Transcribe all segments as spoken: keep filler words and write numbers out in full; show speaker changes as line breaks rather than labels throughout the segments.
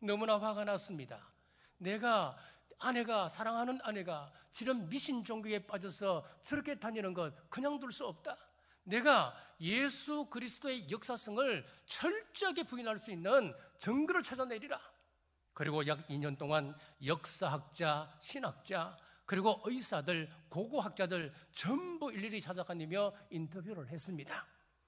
너무나 화가 났습니다. 내가 아내가 사랑하는 아내가 지금 미신 종교에 빠져서 저렇게 다니는 것 그냥 둘 수 없다. 내가 예수 그리스도의 역사성을 철저하게 부인할 수 있는 증거를 찾아내리라. 그리고 약 이 년 동안 역사학자, 신학자, 그리고 의사들, 고고학자들 전부 일일이 찾아다니며 인터뷰를 했습니다.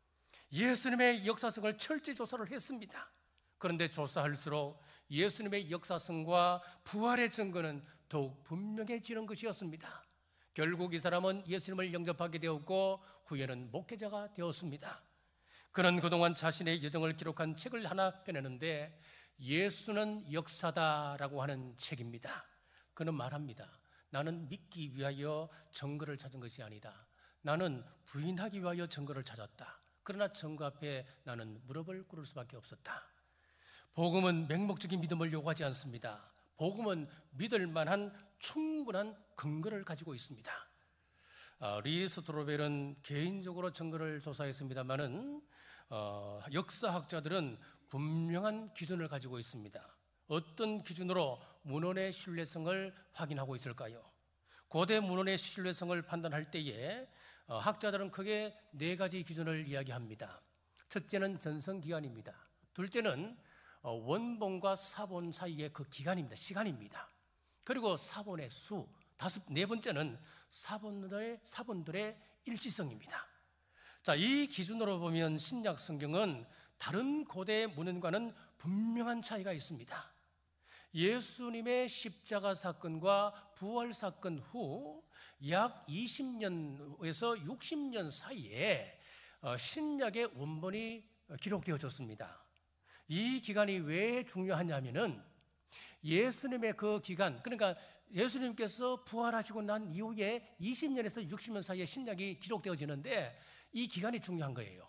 예수님의 역사성을 철저히 조사를 했습니다. 그런데 조사할수록 예수님의 역사성과 부활의 증거는 더욱 분명해지는 것이었습니다. 결국 이 사람은 예수님을 영접하게 되었고 후에는 목회자가 되었습니다. 그는 그동안 자신의 여정을 기록한 책을 하나 펴내는데 예수는 역사다라고 하는 책입니다. 그는 말합니다. 나는 믿기 위하여 증거를 찾은 것이 아니다. 나는 부인하기 위하여 증거를 찾았다. 그러나 증거 앞에 나는 무릎을 꿇을 수밖에 없었다. 복음은 맹목적인 믿음을 요구하지 않습니다. 복음은 믿을 만한 충분한 근거를 가지고 있습니다. 어, 리 스트로벨은 개인적으로 증거를 조사했습니다마는 어, 역사학자들은 분명한 기준을 가지고 있습니다. 어떤 기준으로 문헌의 신뢰성을 확인하고 있을까요? 고대 문헌의 신뢰성을 판단할 때에 어, 학자들은 크게 네 가지 기준을 이야기합니다. 첫째는 전성기간입니다. 둘째는 어, 원본과 사본 사이의 그 기간입니다. 시간입니다. 그리고 사본의 수, 다섯, 네 번째는 사본들의, 사본들의 일치성입니다. 자, 이 기준으로 보면 신약 성경은 다른 고대 문헌과는 분명한 차이가 있습니다. 예수님의 십자가 사건과 부활 사건 후 약 이십 년에서 육십 년 사이에 신약의 원본이 기록되어졌습니다. 이 기간이 왜 중요하냐면은 예수님의 그 기간, 그러니까 예수님께서 부활하시고 난 이후에 이십 년에서 육십 년 사이에 신약이 기록되어지는데 이 기간이 중요한 거예요.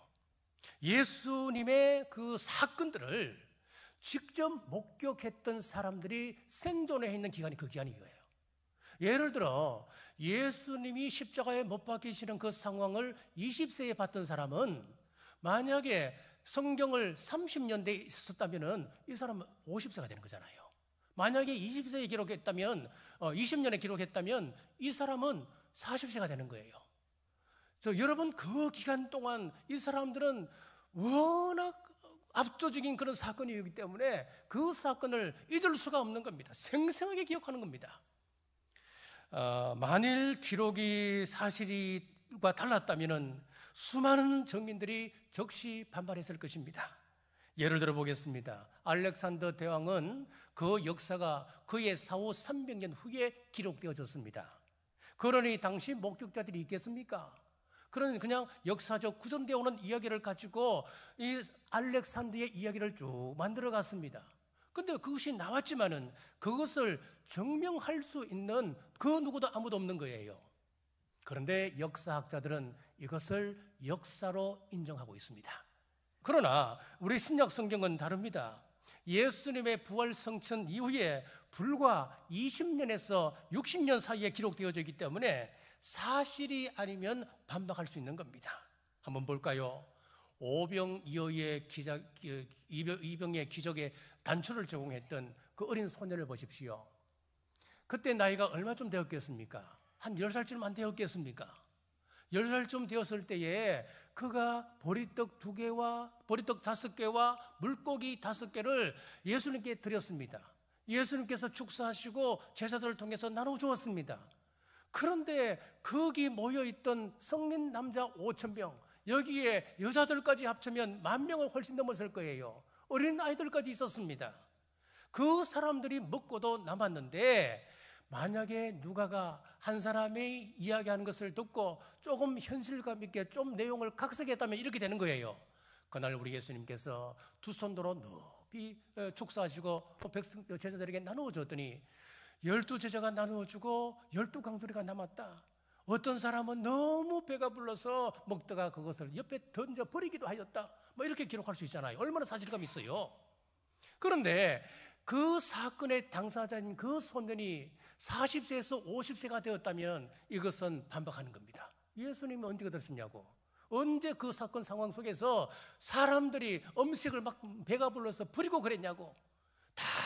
예수님의 그 사건들을 직접 목격했던 사람들이 생존해 있는 기간이 그 기간이에요. 예를 들어 예수님이 십자가에 못 박히시는 그 상황을 이십 세에 봤던 사람은 만약에 성경을 삼십 년대에 있었다면 이 사람은 오십 세가 되는 거잖아요. 만약에 이십 세에 기록했다면 이십 년에 기록했다면 이 사람은 사십 세가 되는 거예요. 저 여러분 그 기간 동안 이 사람들은 워낙 압도적인 그런 사건이기 때문에 그 사건을 잊을 수가 없는 겁니다. 생생하게 기억하는 겁니다. 어, 만일 기록이 사실과 달랐다면 수많은 정민들이 적시 반발했을 것입니다. 예를 들어 보겠습니다. 알렉산더 대왕은 그 역사가 그의 사후 삼백 년 후에 기록되어졌습니다. 그러니 당시 목격자들이 있겠습니까? 그러니 그냥 역사적 구전되어 오는 이야기를 가지고 이 알렉산더의 이야기를 쭉 만들어 갔습니다. 근데 그것이 나왔지만은 그것을 증명할 수 있는 그 누구도 아무도 없는 거예요. 그런데 역사학자들은 이것을 역사로 인정하고 있습니다. 그러나 우리 신약 성경은 다릅니다. 예수님의 부활 성천 이후에 불과 이십 년에서 육십 년 사이에 기록되어져 있기 때문에 사실이 아니면 반박할 수 있는 겁니다. 한번 볼까요? 오병이어의 기적, 이병의 기적의 단초를 제공했던 그 어린 소녀를 보십시오. 그때 나이가 얼마쯤 되었겠습니까? 한 열 살쯤 안 되었겠습니까? 열 살쯤 되었을 때에 그가 보리떡 두 개와 보리떡 다섯 개와 물고기 다섯 개를 예수님께 드렸습니다. 예수님께서 축사하시고 제사들을 통해서 나눠주었습니다. 그런데 거기 모여있던 성인 남자 오천 명, 여기에 여자들까지 합치면 만 명은 훨씬 넘었을 거예요. 어린 아이들까지 있었습니다. 그 사람들이 먹고도 남았는데 만약에 누가가 한 사람이 이야기하는 것을 듣고 조금 현실감 있게 좀 내용을 각색했다면 이렇게 되는 거예요. 그날 우리 예수님께서 두 손으로 높이 축사하시고 백성 제자들에게 나누어 줬더니 열두 제자가 나누어 주고 열두 강조리가 남았다. 어떤 사람은 너무 배가 불러서 먹다가 그것을 옆에 던져 버리기도 하였다. 뭐 이렇게 기록할 수 있잖아요. 얼마나 사실감이 있어요. 그런데 그 사건의 당사자인 그 소년이 사십 세에서 오십 세가 되었다면 이것은 반박하는 겁니다. 예수님이 언제 그러셨냐고. 언제 그 사건 상황 속에서 사람들이 음식을 막 배가 불러서 버리고 그랬냐고. 다